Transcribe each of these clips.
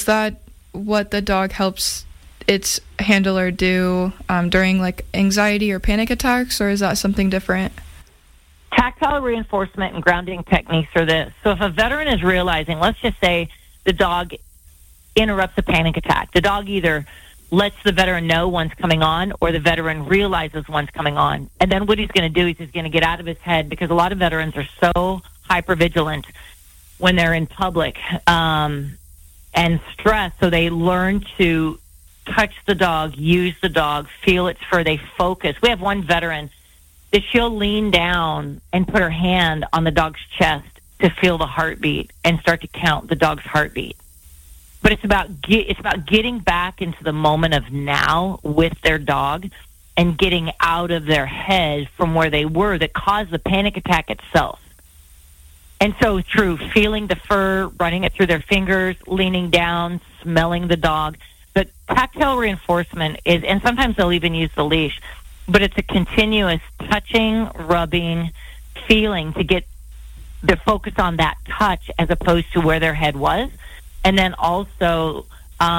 Is that what the dog helps its handler do during like anxiety or panic attacks, or is that something different? Tactile reinforcement and grounding techniques are this. So if a veteran is realizing, let's just say the dog interrupts a panic attack, the dog either lets the veteran know one's coming on or the veteran realizes one's coming on. And then what he's going to do is he's going to get out of his head, because a lot of veterans are so hypervigilant when they're in public and stressed. So they learn to touch the dog, use the dog, feel its fur. They focus. We have one veteran that she'll lean down and put her hand on the dog's chest to feel the heartbeat and start to count the dog's heartbeat. But it's about getting back into the moment of now with their dog and getting out of their head from where they were that caused the panic attack itself. And so through feeling the fur, running it through their fingers, leaning down, smelling the dog. But tactile reinforcement is, and sometimes they'll even use the leash, but it's a continuous touching, rubbing, feeling to get the focus on that touch as opposed to where their head was. And then also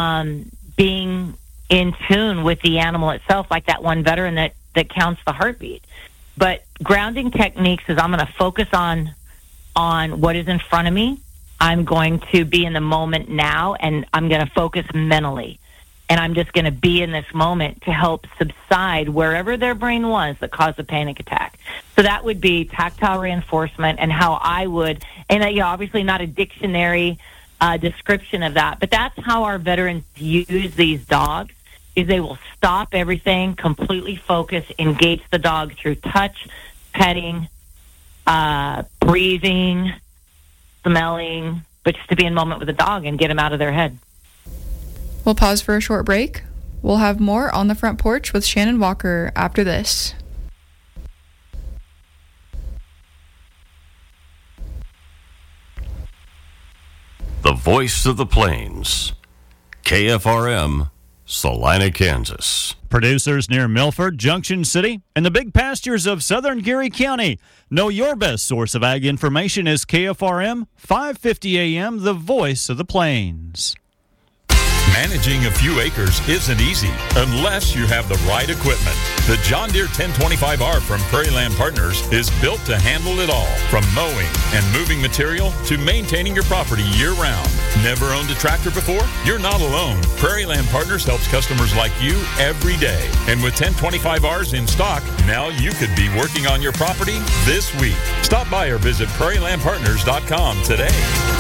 being in tune with the animal itself, like that one veteran that counts the heartbeat. But grounding techniques is I'm going to focus on what is in front of me. I'm going to be in the moment now, and I'm going to focus mentally. And I'm just going to be in this moment to help subside wherever their brain was that caused the panic attack. So that would be tactile reinforcement and how I would, and obviously not a dictionary description of that, but that's how our veterans use these dogs, is they will stop everything, completely focus, engage the dog through touch, petting, breathing, smelling, but just to be in moment with the dog and get them out of their head. We'll pause for a short break. We'll have more on the front porch with Shannon Walker after this. The voice of the plains, KFRM, Salina, Kansas. Producers near Milford, Junction City, and the big pastures of southern Geary County. Know your best source of ag information is KFRM 550 AM, the voice of the plains. Managing a few acres isn't easy unless you have the right equipment. The John Deere 1025R from Prairie Land Partners is built to handle it all, from mowing and moving material to maintaining your property year-round. Never owned a tractor before? You're not alone. Prairie Land Partners helps customers like you every day. And with 1025Rs in stock, now you could be working on your property this week. Stop by or visit prairielandpartners.com today.